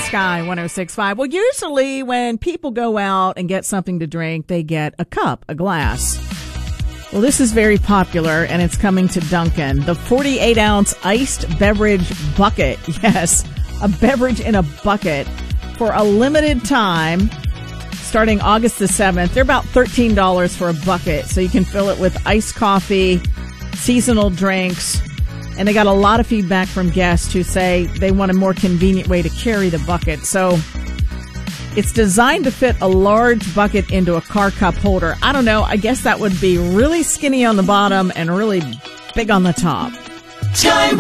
Sky 106.5. Well, usually when people go out and get something to drink, they get a cup, a glass. Well, this is very popular, and it's coming to Dunkin'. The 48-ounce iced beverage bucket. Yes, a beverage in a bucket for a limited time starting August the 7th. They're about $13 for a bucket, so you can fill it with iced coffee, seasonal drinks. And they got a lot of feedback from guests who say they want a more convenient way to carry the bucket. So it's designed to fit a large bucket into a car cup holder. I don't know. I guess that would be really skinny on the bottom and really big on the top. Sky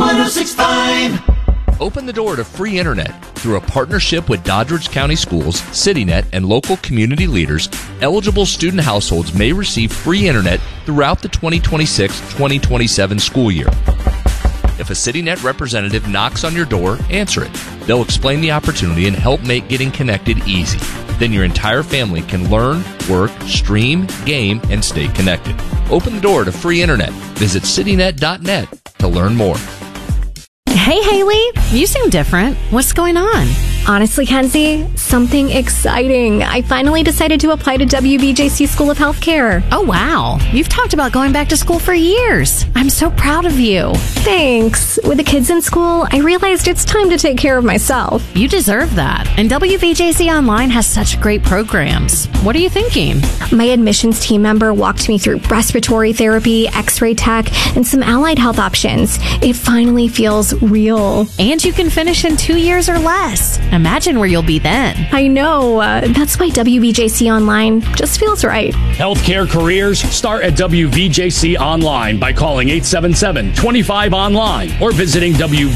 106.5. Open the door to free internet. Through a partnership with Doddridge County Schools, CityNet, and local community leaders, eligible student households may receive free internet throughout the 2026-2027 school year. If a CityNet representative knocks on your door, answer it. They'll explain the opportunity and help make getting connected easy. Then your entire family can learn, work, stream, game, and stay connected. Open the door to free internet. Visit citynet.net to learn more. Hey, Haley, you seem different. What's going on? Honestly, Kenzie, something exciting. I finally decided to apply to WVJC School of Healthcare. Oh, wow. You've talked about going back to school for years. I'm so proud of you. Thanks. With the kids in school, I realized it's time to take care of myself. You deserve that. And WVJC Online has such great programs. What are you thinking? My admissions team member walked me through respiratory therapy, x-ray tech, and some allied health options. It finally feels real. And you can finish in 2 years or less. Imagine where you'll be then. I know. That's why WVJC Online just feels right. Healthcare careers start at WVJC Online by calling 877-25-ONLINE or visiting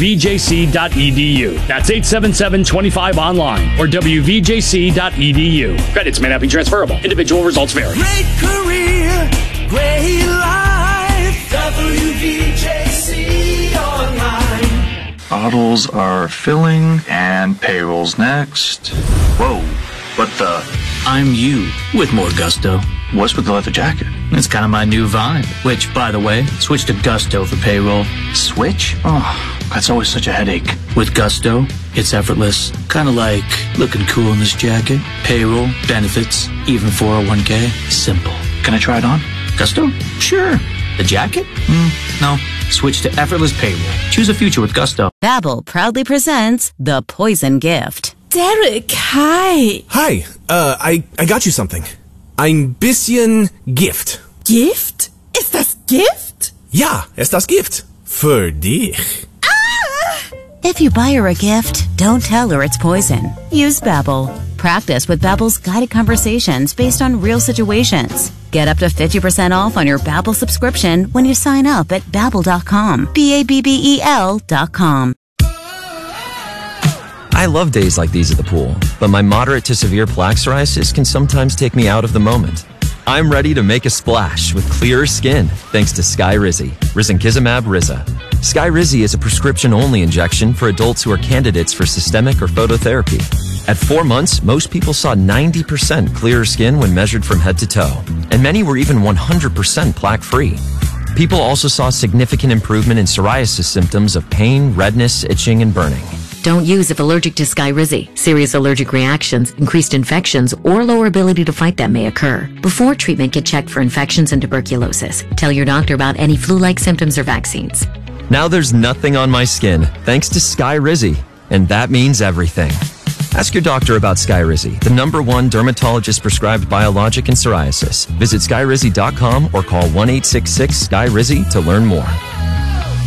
WVJC.edu. That's 877-25-ONLINE or WVJC.edu. Credits may not be transferable. Individual results vary. Great career, great life. WVJC Online. Bottles are filling and payroll's next. Whoa, what the? I'm you with more gusto. What's with the leather jacket? It's kind of my new vibe, which, by the way, switch to Gusto for payroll. Switch? Oh, that's always such a headache. With Gusto, it's effortless. Kind of like looking cool in this jacket. Payroll, benefits, even 401k. Simple. Can I try it on? Gusto? Sure. The jacket? No. Switch to effortless payroll. Choose a future with Gusto. Babbel proudly presents The Poison Gift. Derek, hi. Hi. I got you something. Ein bisschen Gift. Gift? Ist das Gift? Ja, ist das Gift. Für dich. If you buy her a gift, don't tell her it's poison. Use Babbel. Practice with Babbel's guided conversations based on real situations. Get up to 50% off on your Babbel subscription when you sign up at Babbel.com. Babbel.com. I love days like these at the pool, but my moderate to severe plaque psoriasis can sometimes take me out of the moment. I'm ready to make a splash with clearer skin thanks to Skyrizi, Risankizumab Riza. Skyrizi is a prescription-only injection for adults who are candidates for systemic or phototherapy. At 4 months, most people saw 90% clearer skin when measured from head to toe, and many were even 100% plaque-free. People also saw significant improvement in psoriasis symptoms of pain, redness, itching, and burning. Don't use if allergic to Skyrizi. Serious allergic reactions, increased infections, or lower ability to fight them may occur. Before treatment, get checked for infections and tuberculosis. Tell your doctor about any flu-like symptoms or vaccines. Now there's nothing on my skin thanks to Skyrizi, and that means everything. Ask your doctor about Skyrizi, the #1 dermatologist-prescribed biologic in psoriasis. Visit Skyrizi.com or call 1-866-SKYRIZI to learn more.